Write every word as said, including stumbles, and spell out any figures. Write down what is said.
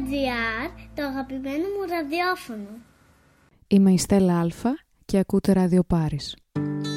τζι άρ, το αγαπημένο μου ραδιόφωνο. Είμαι η Στέλλα Αλφα και ακούτε Ράδιο Πάρις.